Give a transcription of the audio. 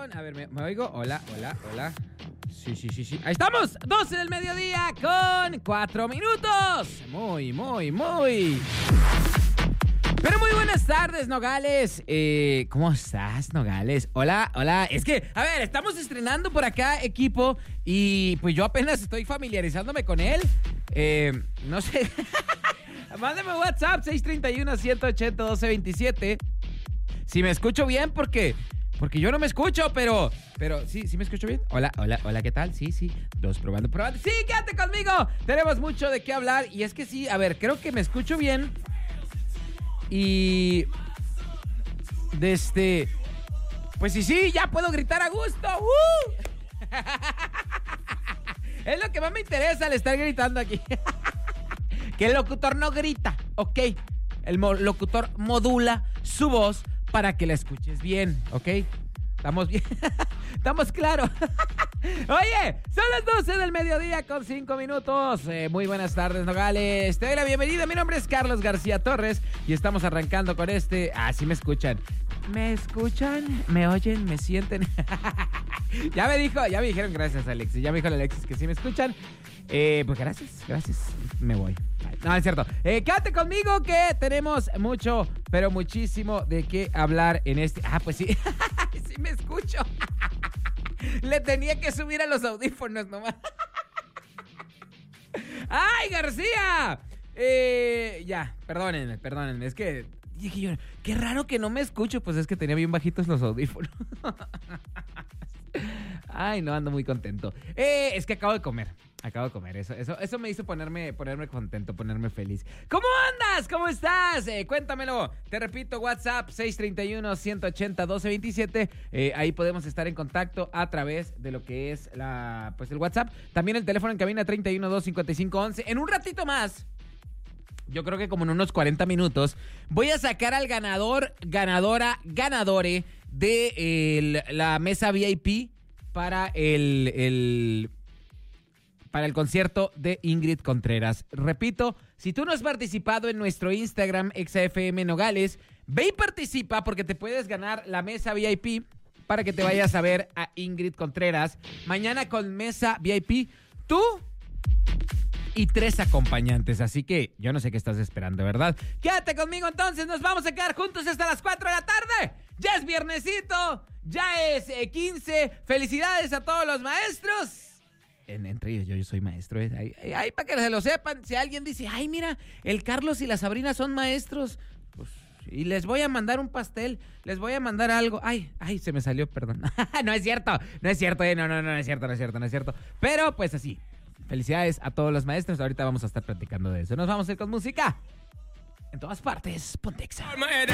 A ver, ¿me oigo? Hola. Sí. Ahí estamos, 12 del mediodía con 4 minutos. Muy. Pero muy buenas tardes, Nogales. ¿Cómo estás, Nogales? Hola. Es que, a ver, estamos estrenando por acá equipo y pues yo apenas estoy familiarizándome con él. No sé. Mándame WhatsApp 631-180-1227. Si me escucho bien, porque yo no me escucho, pero sí me escucho bien. Hola, ¿qué tal? Sí. Dos probando. Sí, quédate conmigo. Tenemos mucho de qué hablar y es que sí, a ver, creo que me escucho bien. Y pues sí, ya puedo gritar a gusto. Es lo que más me interesa, al estar gritando aquí. Que el locutor no grita, ¿ok? El locutor modula su voz para que la escuches bien, ¿ok? ¿Estamos bien? ¿Estamos claros? Oye, son las 12 del mediodía con 5 minutos. Muy buenas tardes, Nogales. Te doy la bienvenida. Mi nombre es Carlos García Torres y estamos arrancando con sí me escuchan. ¿Me escuchan? ¿Me oyen? ¿Me sienten? Ya me dijeron gracias, Alexis. Ya me dijo Alexis que sí me escuchan. Pues gracias. Me voy. No, es cierto. Quédate conmigo que tenemos mucho, pero muchísimo de qué hablar en pues sí. Sí me escucho. Le tenía que subir a los audífonos nomás. ¡Ay, García! Ya, perdónenme. Es que dije yo, qué raro que no me escucho. Pues es que tenía bien bajitos los audífonos. Ay, no, ando muy contento. Es que acabo de comer. Eso me hizo ponerme contento, ponerme feliz. ¿Cómo andas? ¿Cómo estás? Cuéntamelo. Te repito, WhatsApp 631-180-1227. Ahí podemos estar en contacto a través de lo que es el WhatsApp. También el teléfono en cabina 31-255-11. En un ratito más, yo creo que como en unos 40 minutos, voy a sacar al ganadore de la mesa VIP para el concierto de Ingrid Contreras. Repito, si tú no has participado en nuestro Instagram XFM Nogales, ve y participa porque te puedes ganar la mesa VIP para que te vayas a ver a Ingrid Contreras mañana con mesa VIP. Tú y 3 acompañantes, así que yo no sé qué estás esperando, ¿verdad? Quédate conmigo entonces, nos vamos a quedar juntos hasta las 4 de la tarde. Ya es viernesito, ya es 15. Felicidades a todos los maestros. Entre ellos yo soy maestro. Ahí para que se lo sepan. Si alguien dice, ay, mira, el Carlos y la Sabrina son maestros, pues, y les voy a mandar un pastel, les voy a mandar algo. Ay, se me salió, perdón. No es cierto, no es cierto. Pero pues así. Felicidades a todos los maestros. Ahorita vamos a estar platicando de eso. Nos vamos a ir con música. En todas partes, Pontexa.